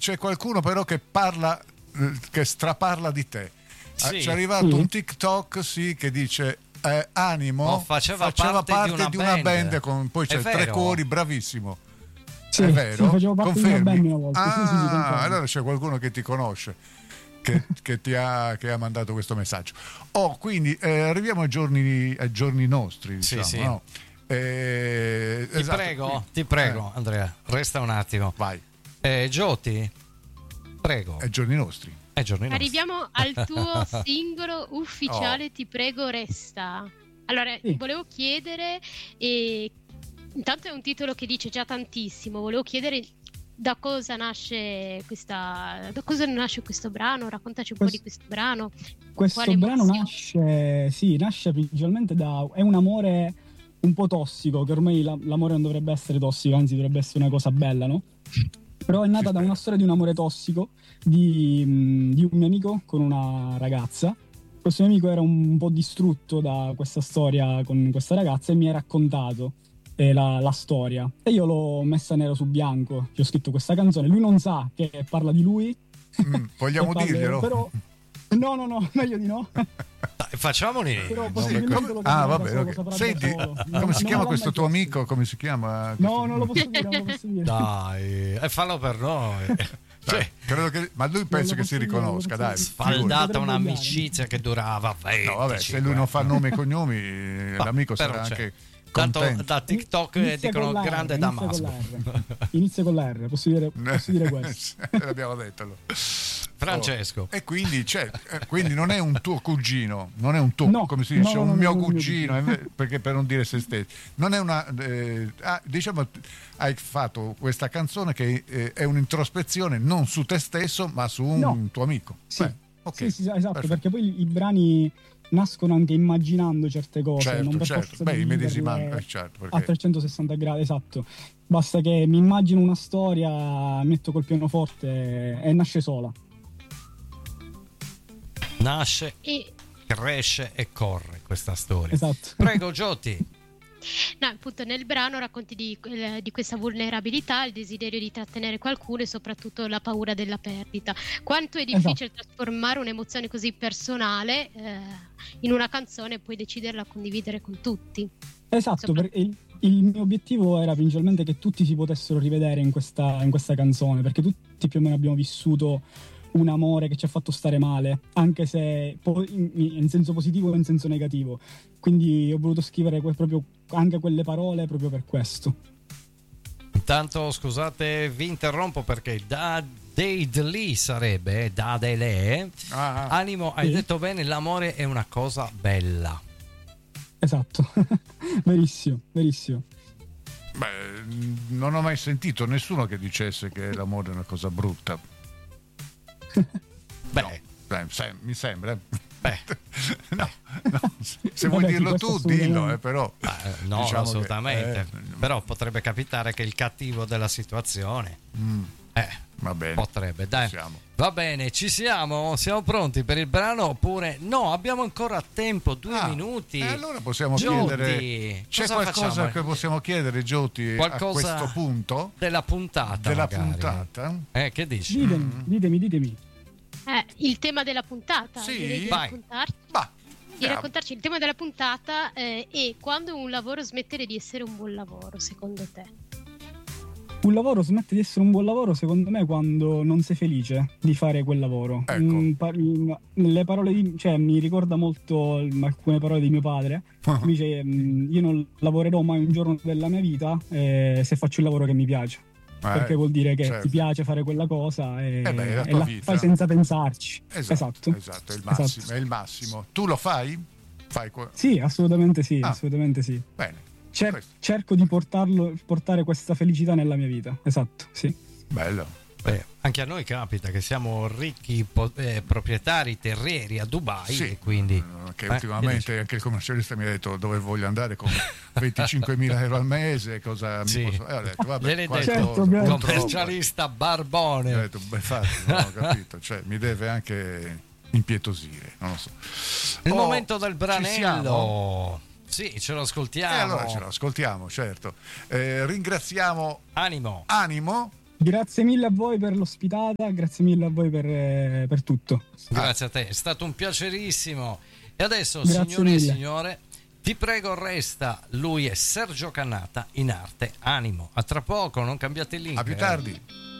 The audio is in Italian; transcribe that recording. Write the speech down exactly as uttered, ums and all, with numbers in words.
c'è qualcuno però che parla, che straparla di te. Sì. C'è arrivato Sì. un TikTok, sì, che dice eh, Animo Oh, faceva faceva parte parte, di una di una band. band, con, poi È c'è tre vero? cori, bravissimo. Sì, È vero? sì, facevo parte di una Confermi? band una volta. Ah, Sì, sì, sì, confermo. allora c'è qualcuno che ti conosce, che, che ti ha, che ha mandato questo messaggio. Oh, quindi eh, arriviamo ai giorni, ai giorni nostri, diciamo, sì. no? Eh, Ti esatto, prego, quindi- ti prego, eh, Andrea, resta un attimo. vai, Eh, Gioti, prego. ai giorni nostri. È giorni nostri. Arriviamo al tuo singolo ufficiale, Oh. Ti prego resta. Allora, Sì. volevo chiedere, eh, intanto è un titolo che dice già tantissimo, volevo chiedere da cosa nasce questa, da cosa nasce questo brano, raccontaci un Questo- po' di questo brano. Questo Quale brano emozione? nasce, sì, nasce principalmente da. È un amore un po' tossico, che ormai la- l'amore non dovrebbe essere tossico, anzi dovrebbe essere una cosa bella, no? Però è nata Ci da spero. una storia di un amore tossico di, mh, di un mio amico con una ragazza. Questo mio amico era un po' distrutto da questa storia con questa ragazza e mi ha raccontato eh, la, la storia. E io l'ho messa nero su bianco, ci ho scritto questa canzone. Lui non sa che parla di lui. Mm, vogliamo e parla- dirglielo? Però, no, no, no, meglio di no. Dai, facciamoli. Però Non possibilmente mi- Come- lo ah, capirà vabbè, da ok. solo, saprà Senti, da solo. come Non- si non chiama l'ho questo mai tuo chiesto. amico? Come si chiama? No, non lo posso dire, non lo posso dire. Dai, e fallo per noi. Cioè, Cioè, credo che, ma lui Non penso lo che si posso dire, non lo riconosca, posso dai. dire. figurati. sfaldata potrebbe un'amicizia che durava venti, No, vabbè, se lui non fa nome e cognomi, eh, Ma l'amico però sarà c'è. anche Tanto contento. da TikTok Inizia dicono con la R, grande inizia Damasco. con la R. Inizia con la R, posso dire, posso dire questo. L'abbiamo detto. allora. Francesco. Oh, e quindi, c'è, eh, quindi non è un tuo cugino, non è un tuo, No, come si dice, no, no, un no, mio non è un mio cugino, cugino. eh, perché per non dire se stesso. Non è una, eh, ah, diciamo, hai fatto questa canzone che eh, è un'introspezione non su te stesso, ma su un No. tuo amico. Sì, Beh, ok, sì, sì, esatto, perfetto. perché poi i, i brani nascono anche immaginando certe cose, Certo, non per certo. forza Beh, di immedesimando, viverle eh, certo, perché- a trecentosessanta gradi, esatto. Basta che mi immagino una storia, metto col pianoforte e nasce sola. Nasce, E cresce e corre questa storia. Esatto. Prego, Giotti. no, appunto nel brano racconti di, eh, di questa vulnerabilità, il desiderio di trattenere qualcuno e soprattutto la paura della perdita. Quanto è difficile trasformare un'emozione così personale eh, in una canzone e poi deciderla a condividere con tutti. Esatto, Sopra- perché il, il mio obiettivo era principalmente che tutti si potessero rivedere in questa, in questa canzone, perché tutti più o meno abbiamo vissuto un amore che ci ha fatto stare male, anche se po- in, in senso positivo e in senso negativo. Quindi ho voluto scrivere que- proprio anche quelle parole proprio per questo. Intanto scusate, vi interrompo perché da Deidli sarebbe, eh, da Dele. Ah, ah. Animo, hai Sì. detto bene, l'amore è una cosa bella. Esatto, verissimo, verissimo. Beh, non ho mai sentito nessuno che dicesse che l'amore è una cosa brutta. Beh, No, beh, se- mi sembra. beh, No, no, se vuoi Vabbè, dirlo questo tu, dillo, assolutamente. eh, però. eh, no, diciamo assolutamente. che, eh, Però potrebbe capitare che il cattivo della situazione, mm, eh, va bene. potrebbe, dai. Siamo. Va bene, ci siamo? Siamo pronti per il brano oppure no? Abbiamo ancora tempo, due Ah, minuti. e allora possiamo Giotti, chiedere. C'è cosa qualcosa facciamo? che possiamo chiedere, Gioti, Qualcosa a questo punto della puntata, della magari. puntata? Eh, che dici? Ditemi, ditemi, ditemi. Eh, il tema della puntata. Sì? Direi di Vai. raccontarci, Bah, di andiamo. raccontarci il tema della puntata eh, e quando un lavoro smette di essere un buon lavoro, secondo te? Un lavoro smette di essere un buon lavoro, secondo me, quando non sei felice di fare quel lavoro. Ecco. Mm, par- mm, le parole di, cioè, mi ricorda molto mm, alcune parole di mio padre. Mi dice: mm, io non lavorerò mai un giorno della mia vita eh, se faccio il lavoro che mi piace. Eh, Perché vuol dire che certo. ti piace fare quella cosa e, Eh beh, è la e tua la vita. fai senza pensarci. Esatto, Esatto. esatto, è il massimo, Esatto. è il massimo. Tu lo fai? Fai que- Sì, assolutamente sì, Ah. assolutamente sì. Bene. Cer- Questo. cerco di portarlo, portare questa felicità nella mia vita. Esatto, sì. Bello. Beh, anche a noi capita che siamo ricchi po- eh, proprietari terrieri a Dubai Sì, e quindi eh, che Eh, ultimamente anche il commercialista mi ha detto dove voglio andare con venticinquemila euro al mese, cosa Sì. mi posso... E ho detto, vabbè, gliel'hai qualcosa, detto, Certo, ovviamente. purtroppo. commercialista Ho barbone. detto, beh, infatti, non ho capito, cioè mi deve anche impietosire, non lo so. Il Oh, momento del ci siamo? branello. Sì, ce lo E ascoltiamo. allora ce lo ascoltiamo, certo. Eh, ringraziamo Animo. Animo Grazie mille a voi per l'ospitata, grazie mille a voi per, per tutto. Grazie a te, è stato un piacerissimo. E adesso, Grazie signori mille. e signore, ti prego resta. Lui è Sergio Cannata in arte Animo. A tra poco, non cambiate il link. A più eh. tardi.